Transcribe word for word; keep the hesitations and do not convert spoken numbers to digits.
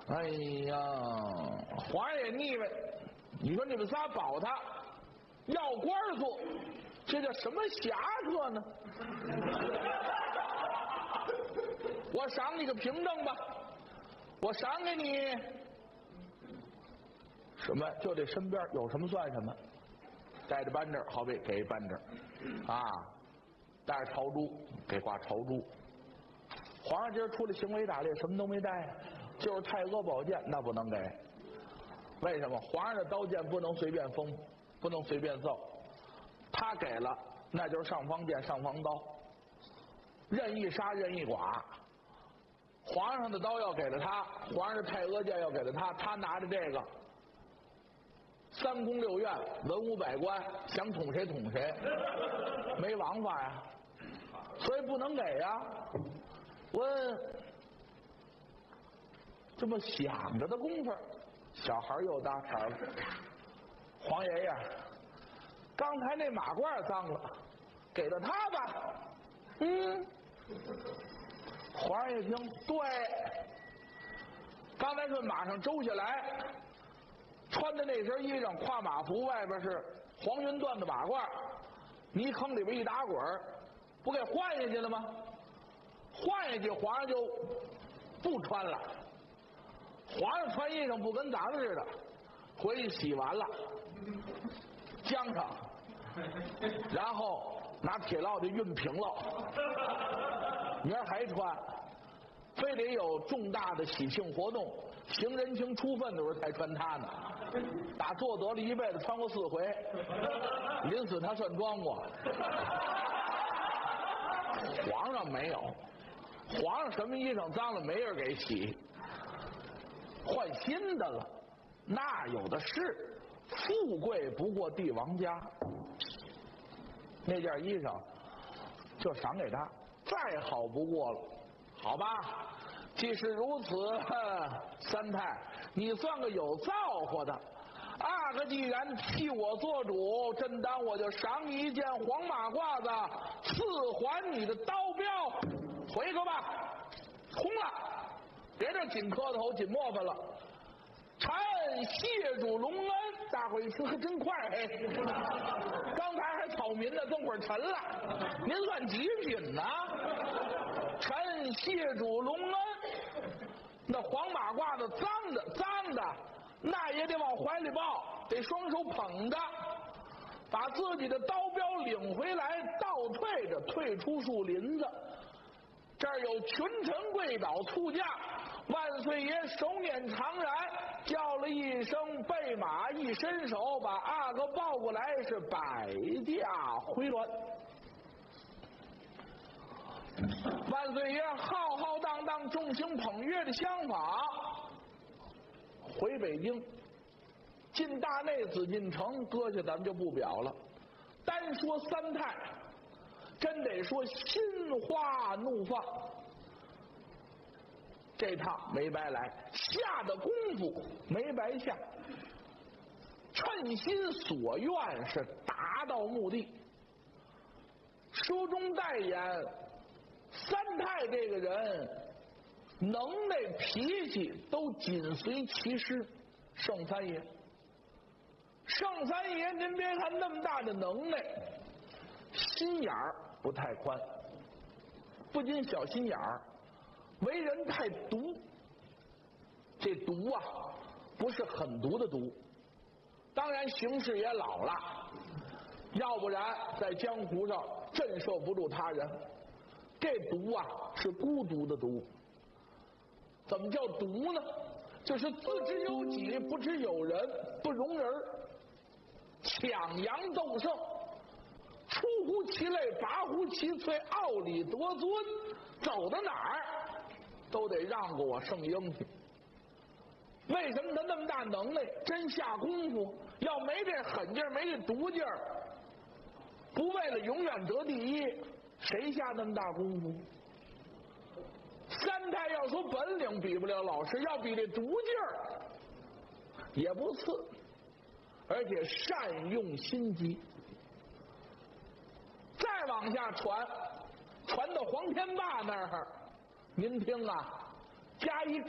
哎呀，皇上也腻歪，你说你们仨保他，要官做，这叫什么侠客呢？我赏你个凭证吧，我赏给你什么？就这身边有什么算什么，带着扳指，好比给扳指啊，带着朝珠给挂朝珠。皇上今儿出来行为打猎，什么都没带，就是太阿宝剑，那不能给。为什么？皇上的刀剑不能随便封，不能随便奏，他给了，那就是尚方剑、尚方刀，任意杀，任意剐。皇上的刀要给了他，皇上的太阿剑要给了他，他拿着这个，三宫六院，文武百官，想捅谁捅谁，没王法呀，所以不能给呀。问，这么想着的功夫，小孩又搭茬了。皇爷爷，刚才那马褂脏了，给了他吧。嗯，皇上一听，对，刚才从马上周下来，穿的那身衣裳，跨马服，外边是黄云缎的马褂，泥坑里边一打滚，不给换下去了吗？换下去，皇上就不穿了。皇上穿衣裳不跟咱们似的，回去洗完了，浆上，然后拿铁烙就熨平了，明儿还穿，非得有重大的喜庆活动、行人情出分的时候才穿它呢。打做得了一辈子，穿过四回，临死他算装过。皇上没有，皇上什么衣裳脏了没人给洗，换新的了，那有的是。富贵不过帝王家，那件衣裳就赏给他，再好不过了，好吧？既是如此，三太，你算个有造化的。阿哥既然替我做主，真当我就赏你一件黄马褂子，赐还你的刀镖，回个吧，通了，别这紧磕头、紧磨翻了。臣谢主隆恩，大伙一听还真快，嘿，刚才还草民呢，这会儿沉了，您算极品呐！臣谢主隆恩，那黄马褂子脏的脏的，那也得往怀里抱，得双手捧着，把自己的刀镖领回来，倒退着退出树林子。这儿有群臣跪倒促驾，万岁爷手捻长髯，叫了一声备马，一伸手把阿哥抱过来，是百驾回銮。万岁爷浩浩荡荡、众星捧月的相访，回北京，进大内紫禁城，搁下咱们就不表了。单说三太，真得说心花怒放，这趟没白来，下的功夫没白下，称心所愿是达到目的。书中代言三太这个人，能耐脾气都紧随其师圣三爷。圣三爷您别看那么大的能耐，心眼儿不太宽，不仅小心眼儿，为人太毒。这毒啊，不是狠毒的毒，当然形势也老了，要不然在江湖上震慑不住他人。这毒啊，是孤独的毒。怎么叫毒呢？就是自知有己，不知有人，不容人，抢阳斗胜，出乎其类，拔乎其萃，傲里得尊，走到哪儿都得让过我圣英去。为什么他那么大能耐？真下功夫，要没这狠劲儿，没这毒劲儿，不为了永远得第一，谁下那么大功夫？三太要说本领比不了老师，要比这毒劲儿也不次，而且善用心机。再往下传，传到黄天霸那儿，您听啊，加一